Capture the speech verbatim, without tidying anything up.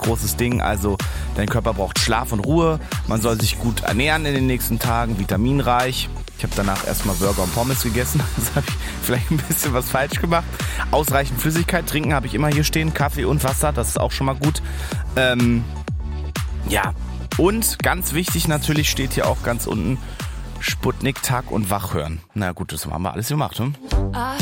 großes Ding. Also dein Körper braucht Schlaf und Ruhe. Man soll sich gut ernähren in den nächsten Tagen, vitaminreich. Ich habe danach erstmal Burger und Pommes gegessen. Das habe ich vielleicht ein bisschen was falsch gemacht. Ausreichend Flüssigkeit trinken habe ich immer hier stehen. Kaffee und Wasser, das ist auch schon mal gut. Ähm, ja, und ganz wichtig natürlich steht hier auch ganz unten Sputnik Tag und Wach hören. Na gut, das haben wir alles gemacht, hm? I